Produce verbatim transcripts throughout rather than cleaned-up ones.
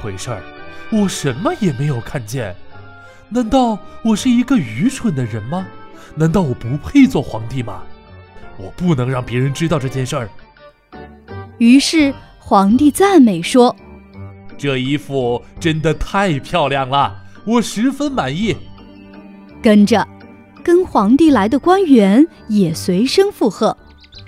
回事儿？我什么也没有看见。难道我是一个愚蠢的人吗？难道我不配做皇帝吗？我不能让别人知道这件事儿。 于是皇帝赞美说： 这衣服真的太漂亮了，我十分满意。 跟着跟皇帝来的官员也随声附和。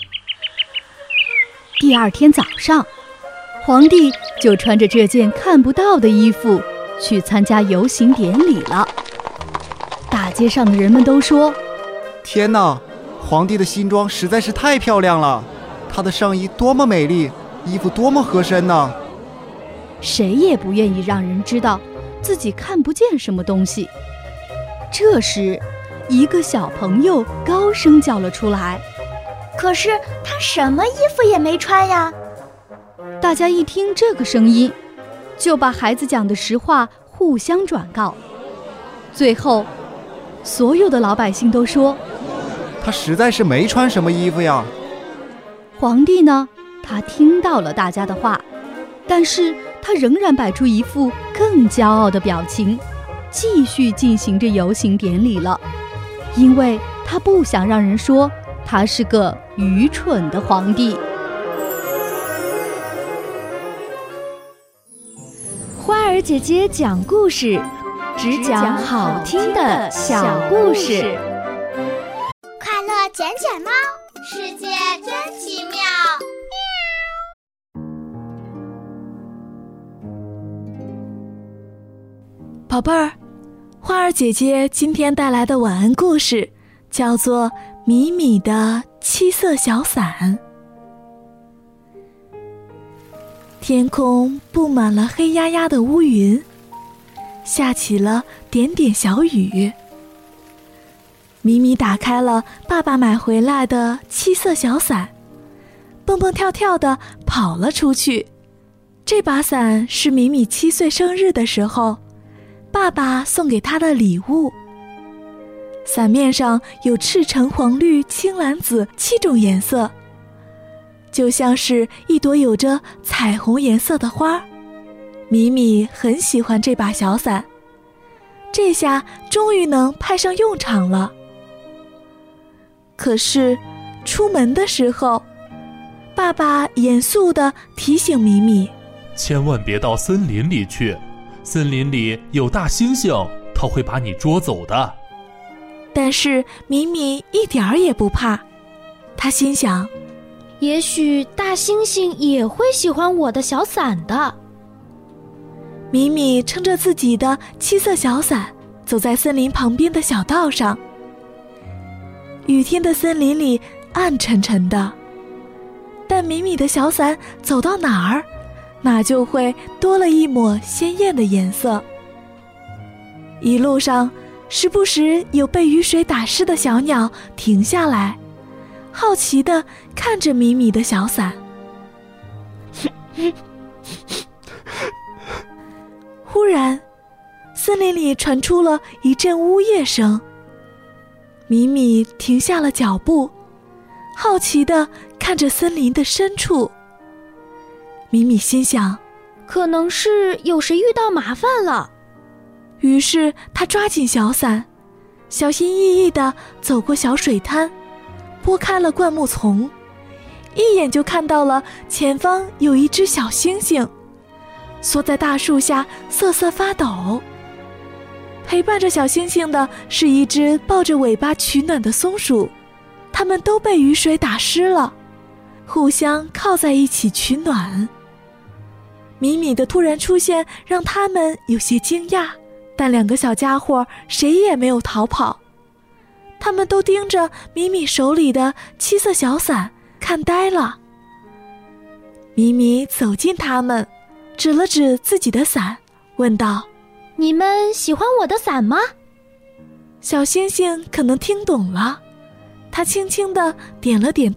第二天早上，皇帝就穿着这件看不到的衣服去参加游行典礼了。大街上的人们都说： 天哪，皇帝的新装实在是太漂亮了，他的上衣多么美丽，衣服多么合身呢！ 谁也不愿意让人知道自己看不见什么东西。这时，一个小朋友高声叫了出来： 可是他什么衣服也没穿呀！ 大家一听这个声音，就把孩子讲的实话互相转告。最后，所有的老百姓都说： 他实在是没穿什么衣服呀。 皇帝呢，他听到了大家的话，但是他仍然摆出一副更骄傲的表情，继续进行着游行典礼了，因为他不想让人说他是个愚蠢的皇帝。 花儿姐姐讲故事，只讲好听的小故事。 快乐捡捡猫，世界真奇妙。 宝贝儿，花儿姐姐今天带来的晚安故事叫做《米米的七色小伞》。天空布满了黑压压的乌云，下起了点点小雨。米米打开了爸爸买回来的七色小伞，蹦蹦跳跳地跑了出去。这把伞是米米七岁生日的时候爸爸送给他的礼物。伞面上有赤橙黄绿青蓝紫七种颜色，就像是一朵有着彩虹颜色的花。米米很喜欢这把小伞，这下终于能派上用场了。可是出门的时候，爸爸严肃地提醒米米， 千万别到森林里去，森林里有大猩猩，它会把你捉走的。 但是米米一点儿也不怕，他心想， 也许大猩猩也会喜欢我的小伞的。 米米撑着自己的七色小伞，走在森林旁边的小道上。雨天的森林里暗沉沉的，但米米的小伞走到哪儿，哪就会多了一抹鲜艳的颜色。一路上，时不时有被雨水打湿的小鸟停下来，好奇地看着米米的小伞。忽然，森林里传出了一阵呜咽声。米米停下了脚步，好奇地看着森林的深处。米米心想， 可能是有谁遇到麻烦了。 于是他抓紧小伞，小心翼翼地走过小水滩，拨开了灌木丛，一眼就看到了前方有一只小猩猩，缩在大树下瑟瑟发抖。陪伴着小猩猩的是一只抱着尾巴取暖的松鼠，它们都被雨水打湿了，互相靠在一起取暖。米米的突然出现让他们有些惊讶，但两个小家伙谁也没有逃跑，他们都盯着米米手里的七色小伞看呆了。米米走近他们，指了指自己的伞，问道： 你们喜欢我的伞吗？ 小猩猩可能听懂了，他轻轻地点了点